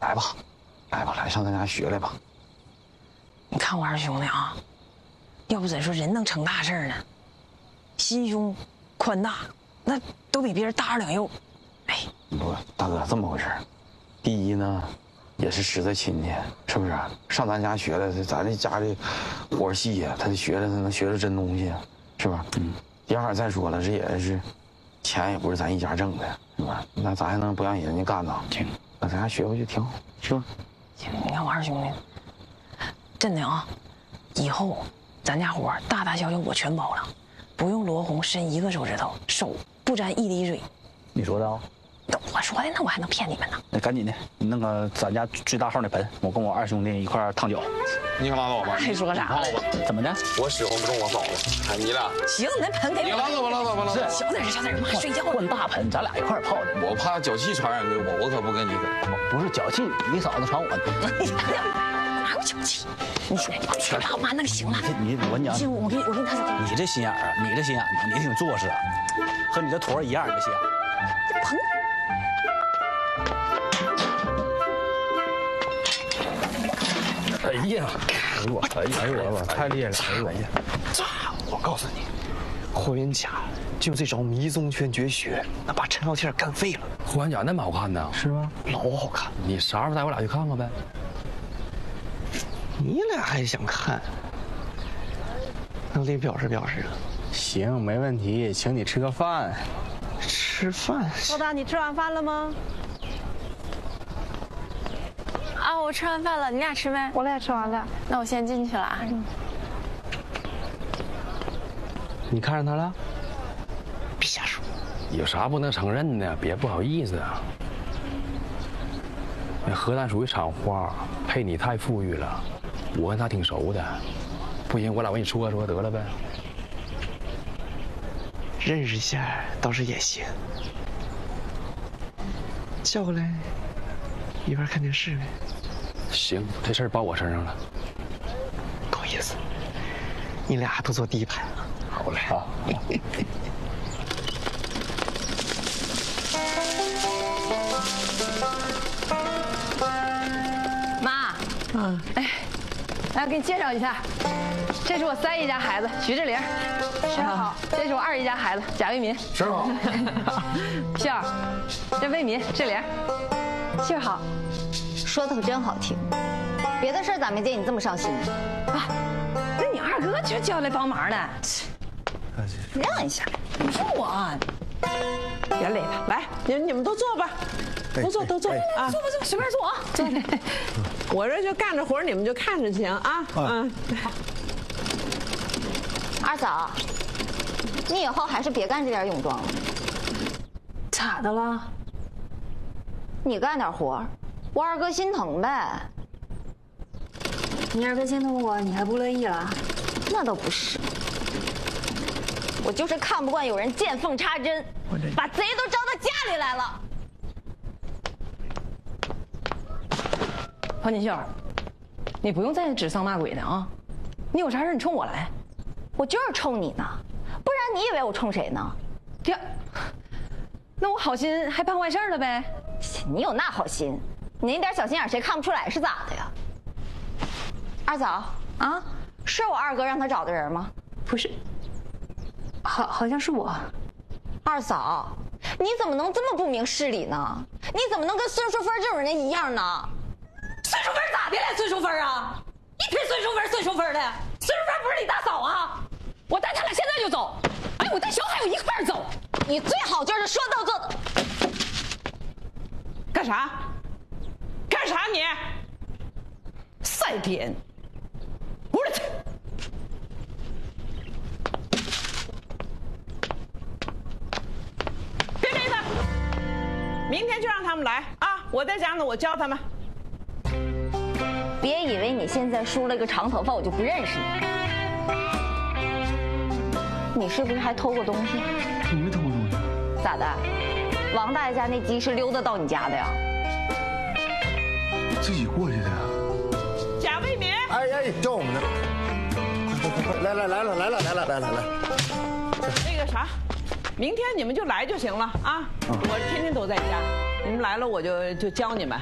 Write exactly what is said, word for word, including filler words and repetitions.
来吧，来吧，来上咱家学来吧。 你看我二兄弟啊，要不怎说人能成大事呢？心胸宽大，那都比别人大二两肉。哎， 不，大哥这么回事儿。第一呢，也是实在亲戚，是不是？上咱家学来，咱这家里活儿细呀，他得学来，他能学着真东西，是吧？嗯。第二，再说了，这也是钱也不是咱一家挣的，是吧？那咱还能不让人家干呢？行，那咱家学回去挺好，是吧？ 行，你看我二兄弟，真的啊，以后咱家活大大小小我全包了，不用罗红伸一个手指头，手不沾一滴水。 你说的啊？ 我说的，那我还能骗你们呢？ 那赶紧的，你弄个咱家最大号的盆，我跟我二兄弟一块儿烫脚。 你可拉倒吧！ 还说啥了？ 怎么的？ 我使唤不动我嫂子，哎，你俩行，那盆给我。 你拉倒吧，拉倒吧，拉倒吧。 小点声，小点声，妈睡觉。 换大盆，咱俩一块儿泡的。 我怕脚气传染给我，我可不跟你整。 不是脚气，你嫂子传我的。 哪有脚气？你去老妈那个行了。 你我跟你讲， 我给你我给你看看。 你这心眼儿啊，你这心眼子，你挺做实，和你这坨儿一样，这心眼。 这盆。 哎呀，哎呦我，哎呀，哎呦我，太厉害了！哎呦哎呀， 这我告诉你，霍元甲就这招迷踪拳绝学，那把陈小天干废了。 霍元甲那么好看呢？ 是吗？老好看。 你啥时候带我俩去看看呗？ 你俩还想看？那得表示表示啊。 行，没问题，请你吃个饭。 吃饭？ 老大，你吃完饭了吗？ 啊，我吃完饭了，你俩吃没？ 我俩吃完了。 那我先进去了啊。嗯、 你看上他了？别瞎说。 有啥不能承认的？别不好意思啊。那何丹属于厂花，配你太富裕了，我跟他挺熟的。不行，我俩给你说说得了呗。 认识一下倒是也行。叫过来，一块看电视呗。 行，这事儿包我身上了。 够意思，你俩都坐第一排啊。 好嘞啊。 妈，嗯，哎，来，我给你介绍一下，这是我三姨家孩子徐志玲，身好；这是我二姨家孩子贾卫民， 身好； 秀儿，这卫民志玲， 信儿好，说的可真好听。别的事儿咋没见你这么上心呢？ 啊，那你二哥就叫来帮忙的。 让一下， 你说我， 别累他，来，你们你们都坐吧，都坐都坐啊， 坐吧坐，随便坐啊， 坐着。我这就干着活，你们就看着就行啊。嗯。 二嫂，你以后还是别干这点泳装了。 咋的了？ 你干点活，我二哥心疼呗。 你二哥心疼我，你还不乐意了？ 那倒不是，我就是看不惯有人见缝插针，把贼都招到家里来了。 黄锦绣，你不用再指桑骂鬼的啊！你有啥事你冲我来。 我就是冲你呢，不然你以为我冲谁呢？ 呀，那我好心还办坏事了呗？ 你有那好心，你那点小心眼谁看不出来是咋的呀？二嫂啊，是我二哥让他找的人吗？ 不是，好好像是我。 二嫂，你怎么能这么不明事理呢？你怎么能跟孙淑芬这种人一样呢？ 孙淑芬咋的了？孙淑芬啊，一天孙淑芬孙淑芬的，孙淑芬不是你大嫂啊！我带他俩现在就走，哎，我带小海我一块儿走。 你最好就是说到做到。 干啥？干啥你？赛点，屋里去！别理他，明天就让他们来啊！我在家呢，我教他们。 别以为你现在梳了个长头发，我就不认识你。你是不是还偷过东西？ 我没偷过东西。 咋的？王大爷家那鸡是溜达到你家的呀？ 自己过去的呀。 贾卫民， 哎哎，叫我们呢！快快快，来来来了来了来了来了来。 那个啥，明天你们就来就行了啊！我天天都在家，你们来了我就就教你们。